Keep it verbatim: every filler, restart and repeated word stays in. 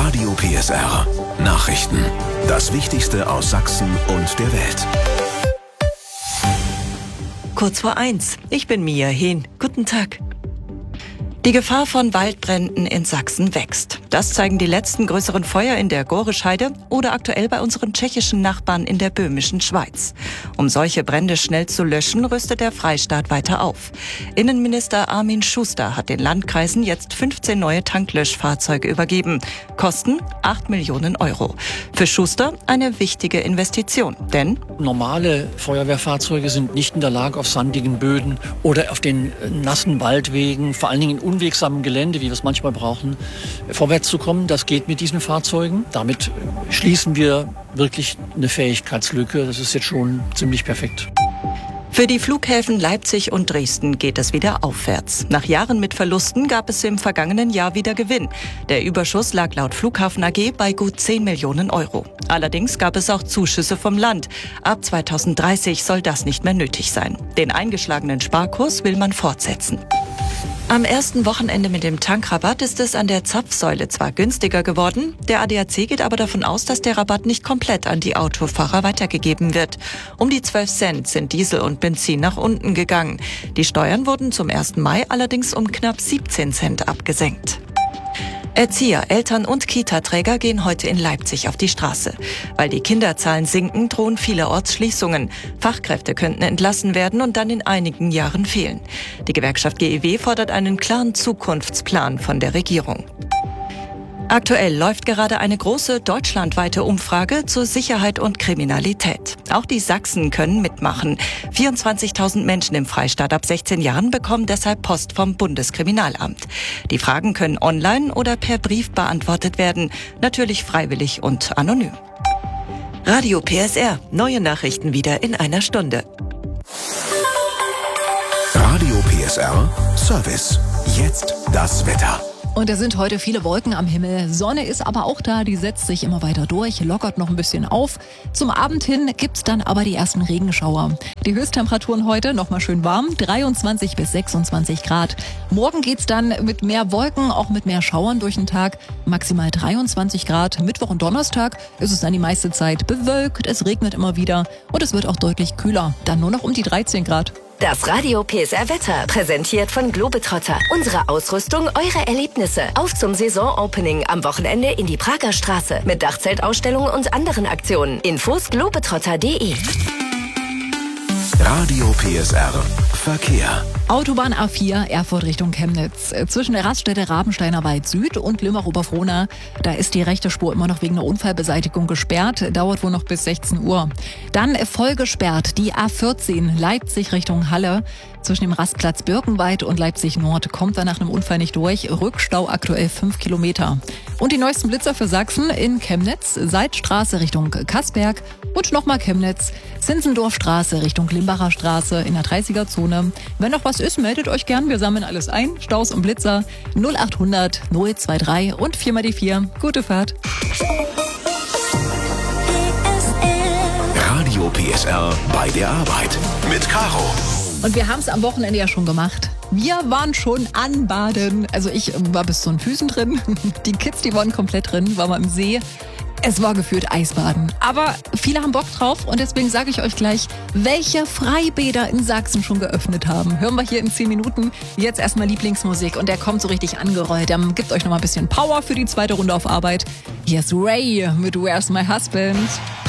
Radio P S R. Nachrichten. Das Wichtigste aus Sachsen und der Welt. Kurz vor eins. Ich bin Mia Hehn. Guten Tag. Die Gefahr von Waldbränden in Sachsen wächst. Das zeigen die letzten größeren Feuer in der Gorischheide oder aktuell bei unseren tschechischen Nachbarn in der böhmischen Schweiz. Um solche Brände schnell zu löschen, rüstet der Freistaat weiter auf. Innenminister Armin Schuster hat den Landkreisen jetzt fünfzehn neue Tanklöschfahrzeuge übergeben. Kosten acht Millionen Euro. Für Schuster eine wichtige Investition, denn normale Feuerwehrfahrzeuge sind nicht in der Lage, auf sandigen Böden oder auf den nassen Waldwegen, vor allen Dingen in unwegsamen Gelände, wie wir es manchmal brauchen, vorwärts zu kommen. Das geht mit diesen Fahrzeugen. Damit schließen wir wirklich eine Fähigkeitslücke. Das ist jetzt schon ziemlich perfekt. Für die Flughäfen Leipzig und Dresden geht es wieder aufwärts. Nach Jahren mit Verlusten gab es im vergangenen Jahr wieder Gewinn. Der Überschuss lag laut Flughafen A G bei gut zehn Millionen Euro. Allerdings gab es auch Zuschüsse vom Land. Ab zweitausenddreißig soll das nicht mehr nötig sein. Den eingeschlagenen Sparkurs will man fortsetzen. Am ersten Wochenende mit dem Tankrabatt ist es an der Zapfsäule zwar günstiger geworden, der A D A C geht aber davon aus, dass der Rabatt nicht komplett an die Autofahrer weitergegeben wird. Um die zwölf Cent sind Diesel und Benzin nach unten gegangen. Die Steuern wurden zum ersten Mai allerdings um knapp siebzehn Cent abgesenkt. Erzieher, Eltern und Kita-Träger gehen heute in Leipzig auf die Straße. Weil die Kinderzahlen sinken, drohen vielerorts Schließungen. Fachkräfte könnten entlassen werden und dann in einigen Jahren fehlen. Die Gewerkschaft G E W fordert einen klaren Zukunftsplan von der Regierung. Aktuell läuft gerade eine große deutschlandweite Umfrage zur Sicherheit und Kriminalität. Auch die Sachsen können mitmachen. vierundzwanzigtausend Menschen im Freistaat ab sechzehn Jahren bekommen deshalb Post vom Bundeskriminalamt. Die Fragen können online oder per Brief beantwortet werden. Natürlich freiwillig und anonym. Radio P S R. Neue Nachrichten wieder in einer Stunde. Radio P S R Service. Jetzt das Wetter. Und es sind heute viele Wolken am Himmel. Sonne ist aber auch da, die setzt sich immer weiter durch, lockert noch ein bisschen auf. Zum Abend hin gibt's dann aber die ersten Regenschauer. Die Höchsttemperaturen heute noch mal schön warm, dreiundzwanzig bis sechsundzwanzig Grad. Morgen geht's dann mit mehr Wolken, auch mit mehr Schauern durch den Tag, maximal dreiundzwanzig Grad. Mittwoch und Donnerstag ist es dann die meiste Zeit bewölkt, es regnet immer wieder und es wird auch deutlich kühler, dann nur noch um die dreizehn Grad. Das Radio P S R Wetter, präsentiert von Globetrotter. Unsere Ausrüstung, eure Erlebnisse. Auf zum Saisonopening am Wochenende in die Prager Straße. Mit Dachzeltausstellung und anderen Aktionen. Infos globetrotter punkt de. Radio P S R Verkehr. Autobahn A vier, Erfurt Richtung Chemnitz. Zwischen der Raststätte Rabensteiner Wald Süd und Limmer-Oberfrohna, da ist die rechte Spur immer noch wegen der Unfallbeseitigung gesperrt. Dauert wohl noch bis sechzehn Uhr. Dann voll gesperrt die A vierzehn, Leipzig Richtung Halle. Zwischen dem Rastplatz Birkenweid und Leipzig Nord kommt da nach einem Unfall nicht durch. Rückstau aktuell fünf Kilometer. Und die neuesten Blitzer für Sachsen in Chemnitz, Seidstraße Richtung Kassberg und nochmal Chemnitz, Zinzendorfstraße Richtung Limbacher Straße in der dreißiger Zone. Wenn noch was ist, meldet euch gern, wir sammeln alles ein. Staus und Blitzer null achthundert null dreiundzwanzig und vier mal die vier. Gute Fahrt. Radio P S R bei der Arbeit mit Caro. Und wir haben es am Wochenende ja schon gemacht. Wir waren schon anbaden. Also ich war bis zu den Füßen drin. Die Kids, die waren komplett drin, waren wir im See. Es war gefühlt Eisbaden. Aber viele haben Bock drauf und deswegen sage ich euch gleich, welche Freibäder in Sachsen schon geöffnet haben. Hören wir hier in zehn Minuten. Jetzt erstmal Lieblingsmusik und der kommt so richtig angerollt. Der gibt euch noch mal ein bisschen Power für die zweite Runde auf Arbeit. Hier ist Ray mit Where's My Husband.